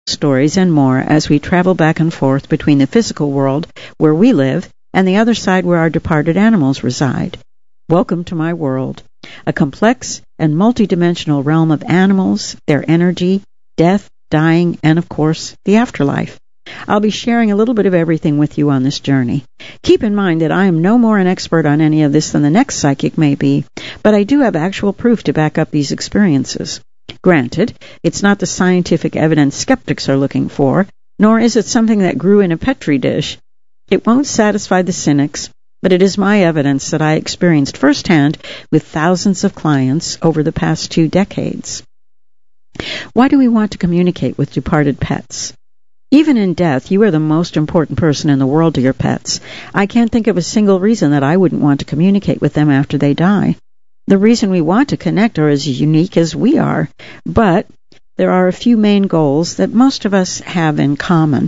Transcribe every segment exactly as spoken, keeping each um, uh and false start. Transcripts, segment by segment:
stories, and more as we travel back and forth between the physical world where we live and the other side where our departed animals reside. Welcome to my world, a complex and multidimensional realm of animals, their energy, death, dying, and of course, the afterlife. I'll be sharing a little bit of everything with you on this journey. Keep in mind that I am no more an expert on any of this than the next psychic may be, but I do have actual proof to back up these experiences. Granted, it's not the scientific evidence skeptics are looking for, nor is it something that grew in a petri dish. It won't satisfy the cynics, but it is my evidence that I experienced firsthand with thousands of clients over the past two decades. Why do we want to communicate with departed pets? Even in death, you are the most important person in the world to your pets. I can't think of a single reason that I wouldn't want to communicate with them after they die. The reason we want to connect are as unique as we are, but there are a few main goals that most of us have in common.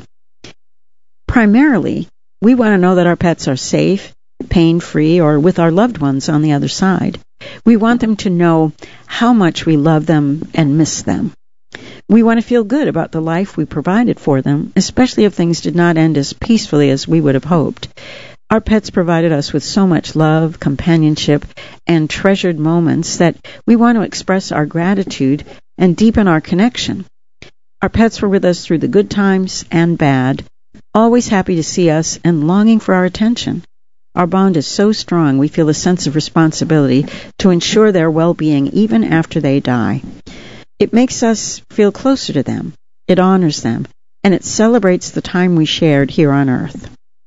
Primarily, we want to know that our pets are safe, pain-free, or with our loved ones on the other side. We want them to know how much we love them and miss them. We want to feel good about the life we provided for them, especially if things did not end as peacefully as we would have hoped. Our pets provided us with so much love, companionship, and treasured moments that we want to express our gratitude and deepen our connection. Our pets were with us through the good times and bad, always happy to see us and longing for our attention. Our bond is so strong we feel a sense of responsibility to ensure their well-being even after they die. It makes us feel closer to them, it honors them, and it celebrates the time we shared here on Earth.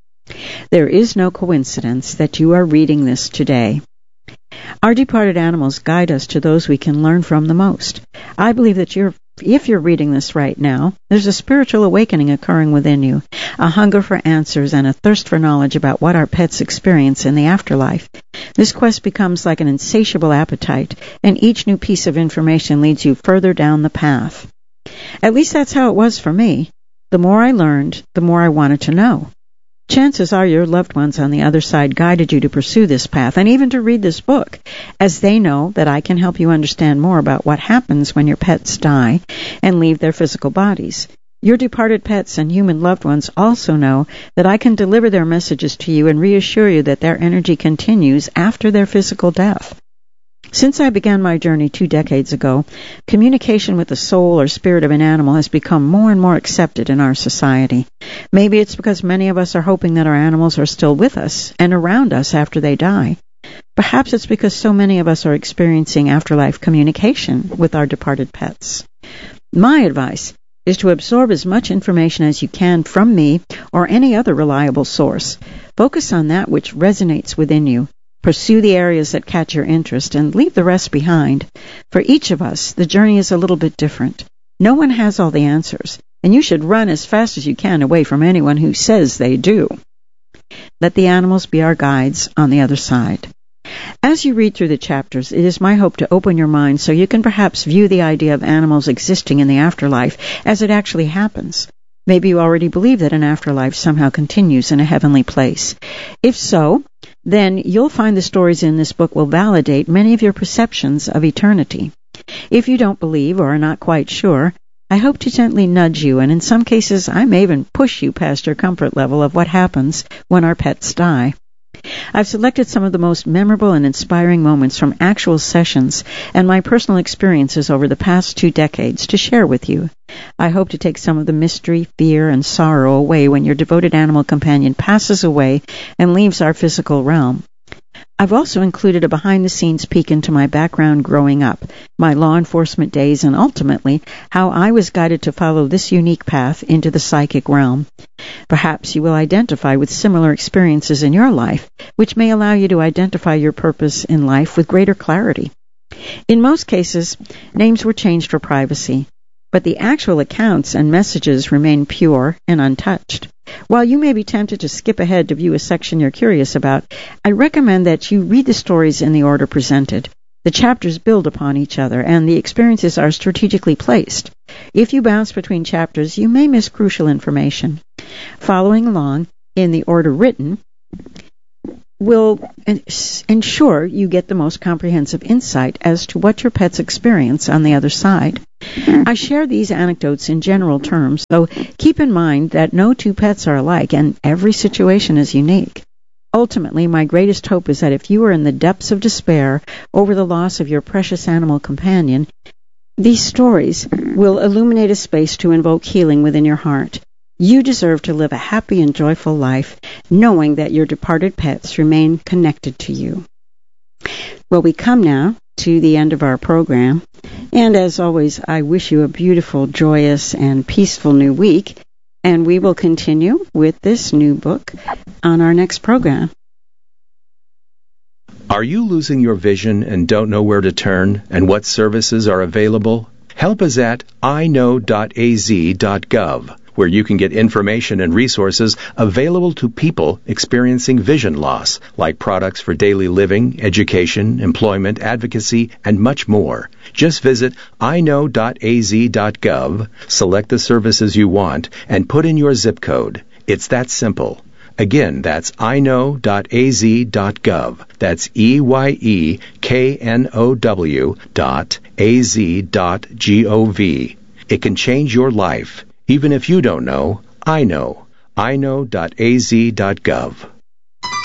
There is no coincidence that you are reading this today. Our departed animals guide us to those we can learn from the most. I believe that you're, if you're reading this right now, there's a spiritual awakening occurring within you, a hunger for answers and a thirst for knowledge about what our pets experience in the afterlife. This quest becomes like an insatiable appetite, and each new piece of information leads you further down the path. At least that's how it was for me. The more I learned, the more I wanted to know. Chances are your loved ones on the other side guided you to pursue this path and even to read this book, as they know that I can help you understand more about what happens when your pets die and leave their physical bodies. Your departed pets and human loved ones also know that I can deliver their messages to you and reassure you that their energy continues after their physical death. Since I began my journey two decades ago, communication with the soul or spirit of an animal has become more and more accepted in our society. Maybe it's because many of us are hoping that our animals are still with us and around us after they die. Perhaps it's because so many of us are experiencing afterlife communication with our departed pets. My advice is to absorb as much information as you can from me or any other reliable source. Focus on that which resonates within you. Pursue the areas that catch your interest and leave the rest behind. For each of us, the journey is a little bit different. No one has all the answers, and you should run as fast as you can away from anyone who says they do. Let the animals be our guides on the other side. As you read through the chapters, it is my hope to open your mind so you can perhaps view the idea of animals existing in the afterlife as it actually happens. Maybe you already believe that an afterlife somehow continues in a heavenly place. If so, then you'll find the stories in this book will validate many of your perceptions of eternity. If you don't believe or are not quite sure, I hope to gently nudge you, and in some cases I may even push you past your comfort level of what happens when our pets die. I've selected some of the most memorable and inspiring moments from actual sessions and my personal experiences over the past two decades to share with you. I hope to take some of the mystery, fear, and sorrow away when your devoted animal companion passes away and leaves our physical realm. I've also included a behind-the-scenes peek into my background growing up, my law enforcement days, and ultimately how I was guided to follow this unique path into the psychic realm. Perhaps you will identify with similar experiences in your life, which may allow you to identify your purpose in life with greater clarity. In most cases, names were changed for privacy, but the actual accounts and messages remain pure and untouched. While you may be tempted to skip ahead to view a section you're curious about, I recommend that you read the stories in the order presented. The chapters build upon each other, and the experiences are strategically placed. If you bounce between chapters, you may miss crucial information. Following along in the order written will ensure you get the most comprehensive insight as to what your pets experience on the other side. I share these anecdotes in general terms, so keep in mind that no two pets are alike and every situation is unique. Ultimately, my greatest hope is that if you are in the depths of despair over the loss of your precious animal companion, these stories will illuminate a space to invoke healing within your heart. You deserve to live a happy and joyful life, knowing that your departed pets remain connected to you. Well, we come now to the end of our program, and as always, I wish you a beautiful, joyous, and peaceful new week, and we will continue with this new book on our next program. Are you losing your vision and don't know where to turn and what services are available? Help is at i know dot a z dot gov, where you can get information and resources available to people experiencing vision loss, like products for daily living, education, employment, advocacy, and much more. Just visit i know dot a z dot gov, select the services you want, and put in your zip code. It's that simple. Again, that's i know dot a z dot gov. That's E Y E K N O W dot A Z dot G O V. It can change your life. Even if you don't know, I know. i know dot a z dot gov.